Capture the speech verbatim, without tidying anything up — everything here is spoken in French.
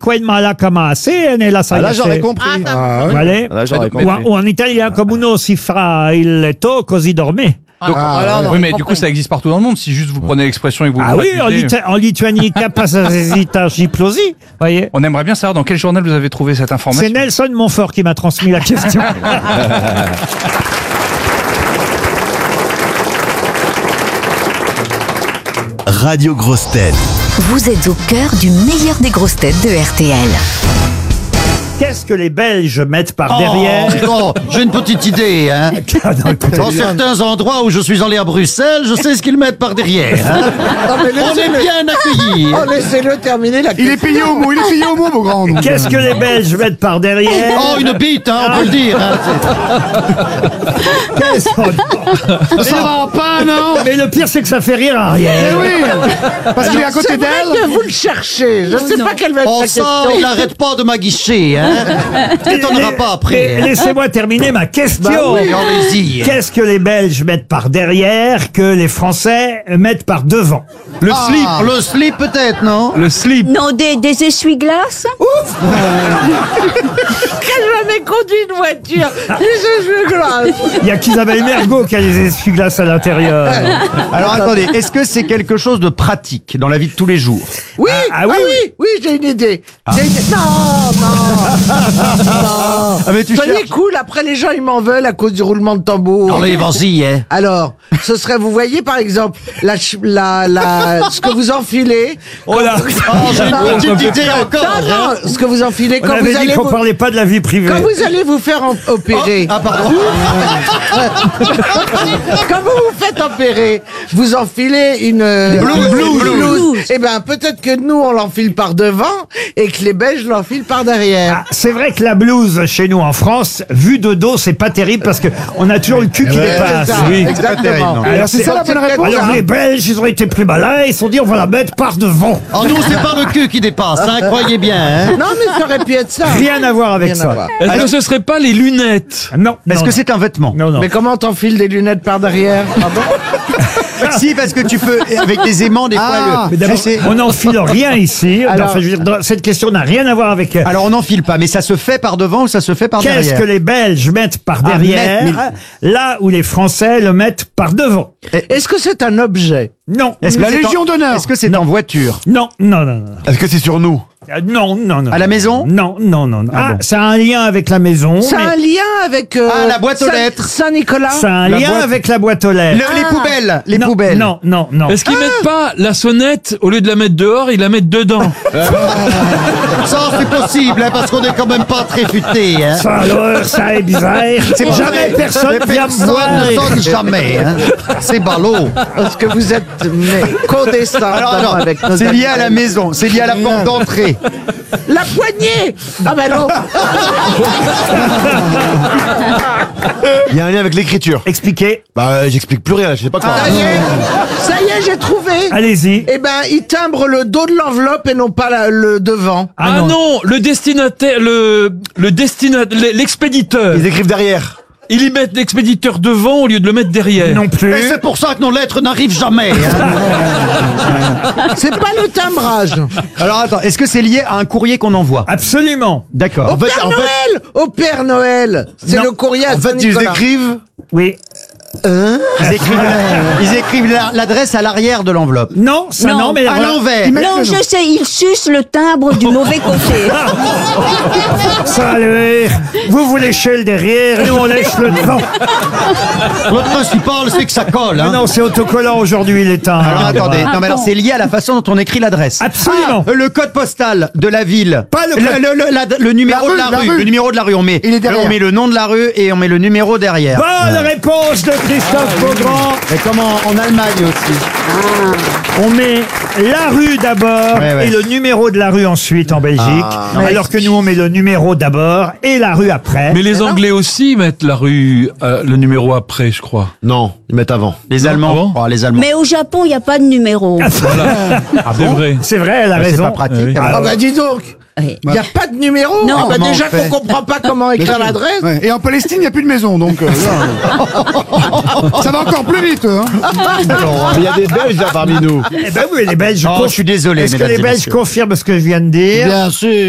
quen mala cama se nella Ah, là, sagesse. j'aurais compris. Ah, Ah, Vale? Là, j'aurais Ou, compris. en- ou en italien, comme uno si fa il letto così dorme. Donc, Ah, oui, mais du coup, ça existe partout dans le monde. Si juste vous prenez l'expression et que vous Ah vous oui, en, répétez, Lita- en Lituanie, capacita giplosi. Voyez. on aimerait bien savoir dans quel journal vous avez trouvé cette C'est information. Nelson Montfort qui m'a transmis la question. Radio Grosses Têtes. Vous êtes au cœur du meilleur des grosses têtes de R T L. Qu'est-ce que les Belges mettent par derrière? Oh, j'ai une petite idée, hein. Ah non, écoutez, Dans certains endroits où je suis allé à Bruxelles, je sais ce qu'ils mettent par derrière. Hein. Non, mais On est laissez-le- bien accueillis. Oh, laissez-le terminer la Il est question. payé au mot, il est payé au mot, mon grand. donc, Qu'est-ce que les Belges mettent par derrière? Oh, une bite, hein, on peut le dire. Hein. Qu'est-ce qu'on- Ça va pas, non? Mais le pire, c'est que ça fait rire à Eh rien. oui. Parce qu'il est à côté C'est vrai d'elle. que vous le cherchez. Je ne sais pas quelle va être Oh, la ça, question. il n'arrête pas de m'aguicher, hein. T'étonneras pas après. Mais Laissez-moi terminer ma question. Bah oui, allez-y. Qu'est-ce que les Belges mettent par derrière que les Français mettent par devant? Le Ah, slip. le slip peut-être, non? Le slip. Non, des, des essuie-glaces. Quel jamais conduit une voiture. Les cheveux glaces. Il y a qu'Isabelle Mergo qui a les essuie-glaces à l'intérieur. Alors attendez, est-ce que c'est quelque chose de pratique dans la vie de tous les jours? Oui, Ah, ah, ah oui, oui, oui, j'ai une idée. J'ai une- Non, non, non. Ah mais tu Soyez cherches. cool, après les gens ils m'en veulent à cause du roulement de tambour. Allez, vas-y, hein. Alors, ce serait, vous voyez par exemple, la, ch- la, la, ce que vous enfilez. Oh là, Oh, j'ai une petite idée encore. Non, hein. non, ce que vous enfilez on quand avait vous dit allez qu'on vous, parlait pas de la vie privée. quand vous allez vous faire en- opérer. Ah, pardon. Quand vous vous faites opérer, vous enfilez une euh, blouse, une blouse. blouse. Eh ben peut-être que nous on l'enfile par devant et que les Belges l'enfilent par derrière. Ah, c'est vrai que la blouse chez nous en France, vue de dos, c'est pas terrible parce que on a toujours le cul qui dépasse. C'est ça, Oui. exactement. Alors, C'est ça la bonne réponse. Alors les Belges, ils ont été plus malins, ils se sont dit on va la mettre par devant. Oh, nous, c'est pas le cul qui dépasse, hein, croyez bien, hein. Non mais ça aurait pu être ça. Rien à voir avec Rien à ça. voir. Est-ce que ce serait pas les lunettes? Non. Est-ce non, que non. c'est un vêtement? Non, non. Mais comment t'enfiles des lunettes par derrière? Pardon. Si, parce que tu peux, avec les aimants, des fois, Ah. le- Mais d'abord, c'est- on n'enfile rien ici. Alors- Enfin, je veux dire, dans- cette question n'a rien à voir avec. euh, Alors on n'enfile pas, mais ça se fait par devant ou ça se fait par Qu'est-ce derrière? que les Belges mettent par Ah, derrière, mettent, là où les Français le mettent par devant? Est-ce que c'est un objet? Non. Est-ce que La c'est Légion en- d'honneur. Est-ce que c'est en voiture? Non, non, non, non. Est-ce que c'est sur nous? Euh, Non, non, non. À la maison? Non, non, non. non. Ah Ah, bon. ça a un lien avec la maison. Ça a mais un lien avec euh, Ah, la boîte aux Saint- lettres. Saint-Nicolas. Ça a un La lien boîte- avec la boîte aux lettres. Le- Les poubelles, les non, poubelles. Non, non, non. Est-ce qu'ils mettent pas la sonnette, au lieu de la mettre dehors, ils la mettent dedans? Ça, c'est possible, hein, parce qu'on est quand même pas très futé, hein. Ça alors, ça est bizarre. C'est jamais personne Mais vient me personne voir. ne sonne jamais, hein. C'est ballot. Parce que vous êtes mais, condescendant Alors non, avec nos c'est lié à la amis. maison, c'est lié à la porte d'entrée. La poignée. Ah ben non. Il y a un lien avec l'écriture. Expliquez. Bah, euh, j'explique plus rien, je sais pas quoi. Ça y est, ça y est, j'ai trouvé. Allez-y. Eh ben, il timbre le dos de l'enveloppe et non pas la- le devant. Ah, non. le destinataire, le, le destinataire, l'expéditeur. Ils écrivent derrière. Ils y mettent l'expéditeur devant au lieu de le mettre derrière. Non plus. Et c'est pour ça que nos lettres n'arrivent jamais, hein. C'est pas le timbrage. Alors attends, est-ce que c'est lié à un courrier qu'on envoie? Absolument. D'accord. Au Père en fait- Noël. Au Père Noël. C'est Non. le courrier à En fait, ils Saint-Nicolas. écrivent. Oui. Ils écrivent, la- ils écrivent la- l'adresse à l'arrière de l'enveloppe. Non, ça non, Non. mais À alors- l'envers. Ils mettent Non, le nom. je sais, il suce le timbre du mauvais côté. Ça, alors, vous vous léchez le derrière, nous on lèche le devant. Le principal, c'est que ça colle, Mais hein. non, c'est autocollant aujourd'hui, les temps. Alors attendez, non mais alors c'est lié à la façon dont on écrit l'adresse. Absolument. Ah, le code postal de la ville. Pas le code- le, le- la- le numéro La de la rue, la rue. rue. Le numéro de la rue. On met, Il est derrière. on met le nom de la rue et on met le numéro derrière. Bonne réponse de Christophe Beaugrand. Et comme en, en Allemagne aussi. On met la rue d'abord Ouais, ouais. et le numéro de la rue ensuite en Belgique. Alors que nous, on met le numéro d'abord et la rue après. Mais les Anglais aussi mettent la rue, euh, le numéro après, je crois. Non, ils mettent avant. Les Non, Allemands. ah bon Oh, les Allemands. Mais au Japon, il n'y a pas de numéro. C'est vrai. C'est vrai, elle a Bah, c'est raison. pas pratique. Oui. alors. Ah bah dis donc. Oui. Il n'y a pas de numéro. Non. Ah bah Comment déjà on fait qu'on comprend pas comment écrire l'adresse. Ouais. Et en Palestine, il n'y a plus de maison, donc euh, là, ça va encore plus vite. Hein. Il y a des Belges là parmi nous. Eh ben oui, les Belges. Oh, conf- je suis désolé, Est-ce que mesdames les et Belges messieurs. confirment ce que je viens de dire? Bien sûr.